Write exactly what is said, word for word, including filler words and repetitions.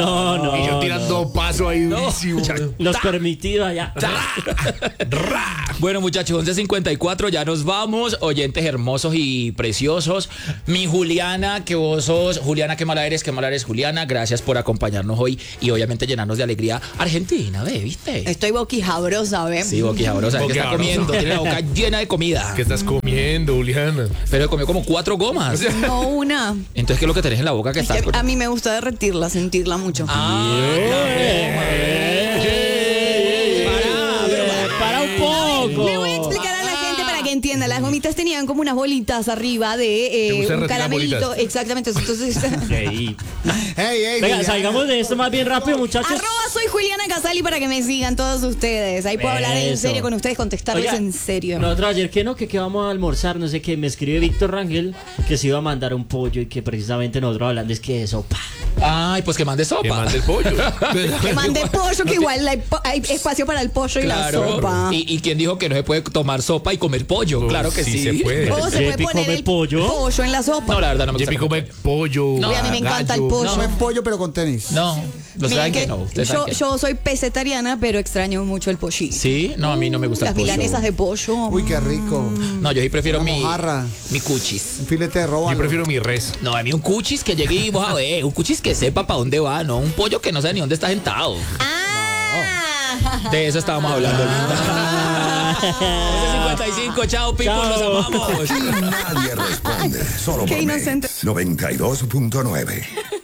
No, no. Y yo tirando no. paso ahí durísimo. Los permitidos allá. Bueno, muchachos, once cincuenta y cuatro, ya nos vamos. Oyentes hermosos y preciosos. Mi Juliana, que vos sos. Juliana, qué mala eres, qué mala eres, Juliana. Gracias por acompañarnos hoy y obviamente llenarnos de alegría. Argentina, ve, ¿viste? Estoy boquijabrosa, ¿ve? Sí, boquijabrosa. ¿Qué está Boquijabrosa. comiendo? Tiene la boca llena de comida. ¿Qué estás comiendo, Juliana? Pero comió como cuatro gomas. No una. Entonces, ¿qué es lo que tenés en la boca que Es está? que a mí me gusta derretirla, sentirla mucho. Para, para un poco. Le voy a explicar a la gente para que entienda. Las gomitas tenían como unas bolitas arriba de ¿Te eh, gusta un derretir las caramelito. bolitas? Exactamente. Entonces, Ey. Hey, hey, Venga, Juliana. salgamos de esto más bien rápido, muchachos. arroba soy Juliana Casali para que me sigan todos ustedes. Ahí puedo hablar en Eso. serio con ustedes, contestarles Oiga, en serio. Nosotros ayer que no, que, que vamos a almorzar, no sé qué, me escribe Víctor Rangel que se iba a mandar un pollo y que precisamente nosotros hablando es que de sopa. Ay, pues que mande sopa. Que mande el pollo. Que mande pollo, que igual hay, po- hay espacio para el pollo y Claro. la sopa. ¿Y, ¿Y quién dijo que no se puede tomar sopa y comer pollo? Oh, claro que sí. sí se puede. O se puede ¿Jepi poner come el pollo? pollo en la sopa. No, la verdad no me gusta. Jimmy come pollo. No, Uy, a mí me encanta el gallo. pollo. Come pollo, pero con tenis. No, lo Miren saben que que no. Ustedes yo, saben que no. yo soy pesetariana, pero extraño mucho el pollito. Sí, no, a mí no me gusta Las el pollo. milanesas de pollo. Uy, qué rico. No, yo sí prefiero Una mi, mojarra. mi cuchis. Un filete de roba. Yo prefiero mi res. No, a mí un cuchis que llegue y vos a ver, un cuchis que sepa para dónde va, no un pollo que no sabe ni dónde está sentado. Ah. De eso estábamos hablando. once cincuenta y cinco, chao, people, Chao. los amamos. Nadie responde, solo Qué por mí. inocente. noventa y dos punto nueve